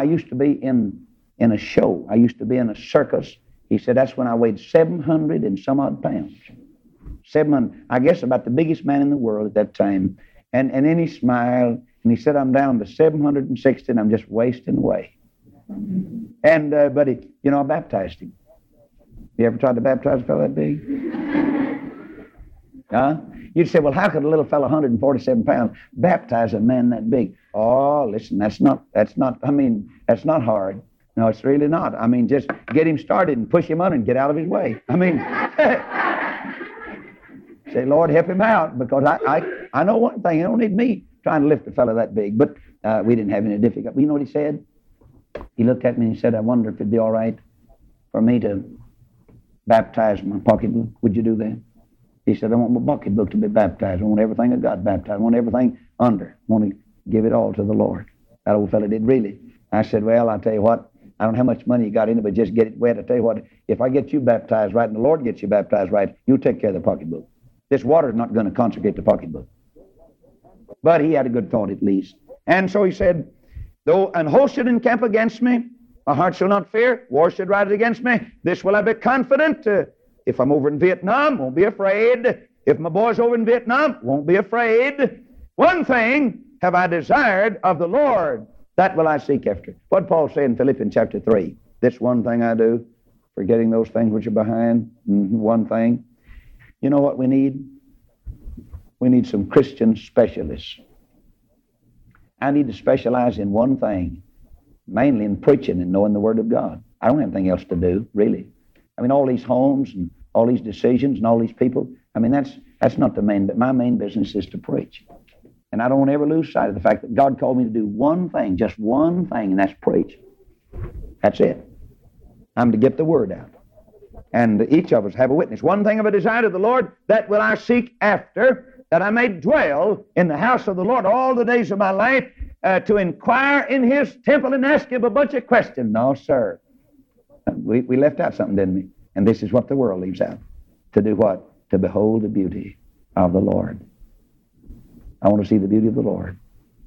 used to be in a show. I used to be in a circus. He said, that's when I weighed 700 and some odd pounds. 700, I guess about the biggest man in the world at that time. And then he smiled, and he said, I'm down to 760, and I'm just wasting away. And, but he, I baptized him. You ever tried to baptize a fellow that big? Huh? You'd say, well, how could a little fellow 147 pounds baptize a man that big? Oh, listen, that's not hard. No, it's really not. I mean, just get him started and push him under and get out of his way. I mean, say, Lord, help him out, because I know one thing. You don't need me trying to lift a fellow that big. But we didn't have any difficulty. You know what he said? He looked at me and he said, I wonder if it'd be all right for me to baptize my pocketbook. Would you do that? He said, I want my pocketbook to be baptized. I want everything I got baptized. I want everything under. I want to give it all to the Lord. That old fellow did, really. I said, well, I'll tell you what. I don't know how much money you got in it, but just get it wet. I tell you what, if I get you baptized right and the Lord gets you baptized right, you take care of the pocketbook. This water's not going to consecrate the pocketbook. But he had a good thought at least. And so he said, though an host should encamp against me, my heart shall not fear. War should rise against me. This will I be confident. If I'm over in Vietnam, won't be afraid. If my boy's over in Vietnam, won't be afraid. One thing have I desired of the Lord, that will I seek after. What did Paul say in Philippians chapter 3? This one thing I do, forgetting those things which are behind. One thing. You know what we need? We need some Christian specialists. I need to specialize in one thing, mainly in preaching and knowing the Word of God. I don't have anything else to do, really. I mean, all these homes and all these decisions and all these people, I mean, that's not the main, but my main business is to preach. And I don't want to ever lose sight of the fact that God called me to do one thing, just one thing, and that's preach. That's it. I'm to get the Word out. And each of us have a witness. One thing of a desire of the Lord, that will I seek after, that I may dwell in the house of the Lord all the days of my life, to inquire in His temple and ask Him a bunch of questions. No, sir. We left out something, didn't we? And this is what the world leaves out. To do what? To behold the beauty of the Lord. I want to see the beauty of the Lord.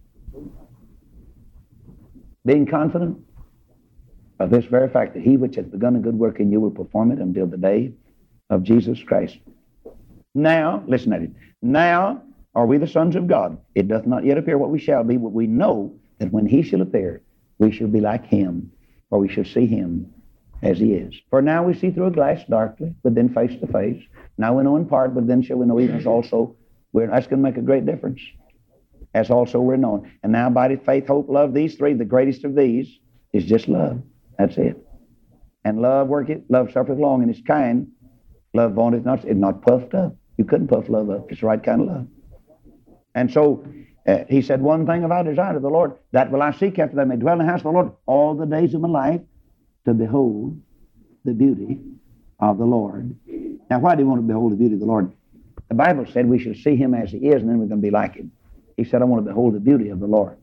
Being confident of this very fact, that He which hath begun a good work in you will perform it until the day of Jesus Christ. Now, listen at it. Now are we the sons of God. It doth not yet appear what we shall be, but we know that when He shall appear, we shall be like Him, or we shall see Him as He is. For now we see through a glass darkly, but then face to face. Now we know in part, but then shall we know even as also. That's going to make a great difference. As also we're known. And now abideth faith, hope, love, these three. The greatest of these is just love. That's it. And love worketh, love suffereth long, and is kind. Love vaunteth not, it's not puffed up. You couldn't puff love up. It's the right kind of love. And so he said, one thing have I desired of the Lord, that will I seek after, that I may dwell in the house of the Lord all the days of my life, to behold the beauty of the Lord. Now, why do you want to behold the beauty of the Lord? The Bible said we shall see Him as He is, and then we're going to be like Him. He said, I want to behold the beauty of the Lord.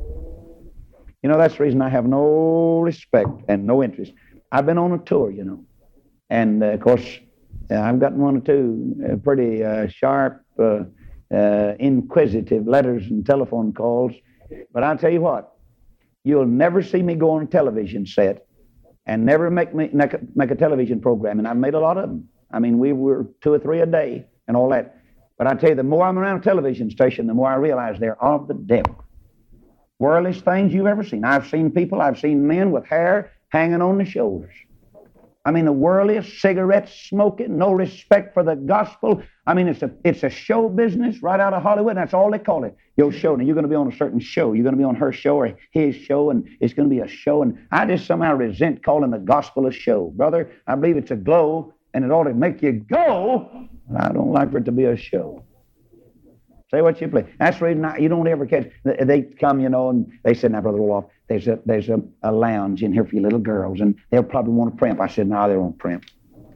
You know, that's the reason I have no respect and no interest. I've been on a tour, you know. And, of course, I've gotten one or two pretty sharp, inquisitive letters and telephone calls. But I'll tell you what, you'll never see me go on a television set and never make a television program. And I've made a lot of them. I mean, we were 2 or 3 a day and all that. But I tell you, the more I'm around a television station, the more I realize they're of the devil. Worldliest things you've ever seen. I've seen men with hair hanging on the shoulders. I mean, the worldliest, cigarette smoking, no respect for the gospel. I mean, it's a show business right out of Hollywood. That's all they call it. Your show. Now, you're going to be on a certain show. You're going to be on her show or his show, and it's going to be a show. And I just somehow resent calling the gospel a show. Brother, I believe it's a glow, and it ought to make you go. I don't like for it to be a show. Say what you please. That's the reason you don't ever catch. They come, you know, and they said, now, Brother Roloff, there's a lounge in here for you little girls, and they'll probably want to primp. I said, no, they won't primp.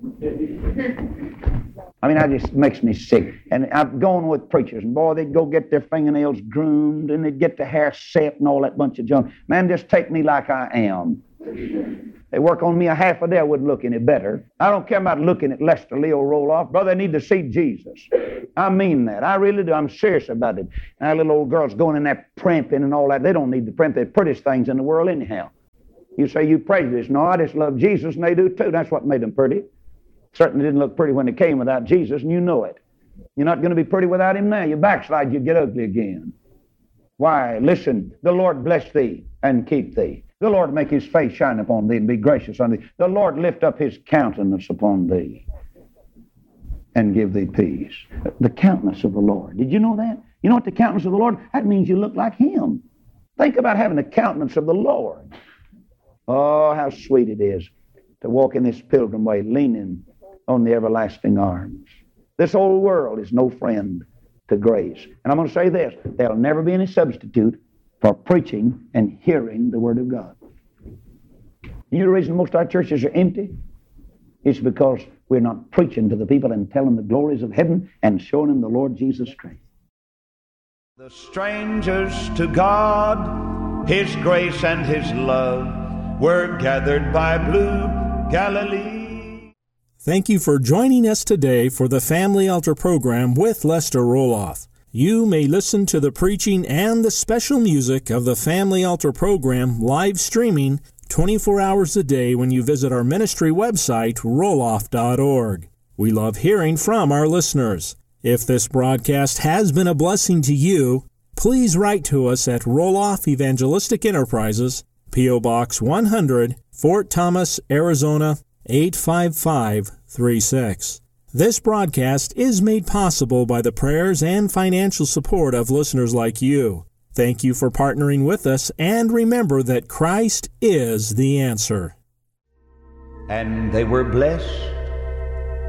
I mean, that just makes me sick. And I'm going with preachers, and boy, they'd go get their fingernails groomed, and they'd get their hair set and all that bunch of junk. Man, just take me like I am. They work on me a half a day, I wouldn't look any better. I don't care about looking at Lester Leo Roloff. Brother, they need to see Jesus. I mean that. I really do. I'm serious about it. Now, little old girls going in there primping and all that, they don't need to primp. They're the prettiest things in the world anyhow. You say you prejudiced. No, I just love Jesus, and they do too. That's what made them pretty. Certainly didn't look pretty when they came without Jesus, and you know it. You're not going to be pretty without Him now. You backslide, you get ugly again. Why? Listen, the Lord bless thee and keep thee. The Lord make His face shine upon thee and be gracious unto thee. The Lord lift up His countenance upon thee and give thee peace. The countenance of the Lord. Did you know that? You know what the countenance of the Lord? That means you look like Him. Think about having the countenance of the Lord. Oh, how sweet it is to walk in this pilgrim way, leaning on the everlasting arms. This old world is no friend to grace. And I'm going to say this, there'll never be any substitute for preaching and hearing the Word of God. You know the reason most of our churches are empty? It's because we're not preaching to the people and telling the glories of heaven and showing them the Lord Jesus Christ. The strangers to God, His grace and His love, were gathered by blue Galilee. Thank you for joining us today for the Family Altar program with Lester Roloff. You may listen to the preaching and the special music of the Family Altar program live streaming 24 hours a day when you visit our ministry website, roloff.org. We love hearing from our listeners. If this broadcast has been a blessing to you, please write to us at Roloff Evangelistic Enterprises, P.O. Box 100, Fort Thomas, Arizona, 85536. This broadcast is made possible by the prayers and financial support of listeners like you. Thank you for partnering with us, and remember that Christ is the answer. And they were blessed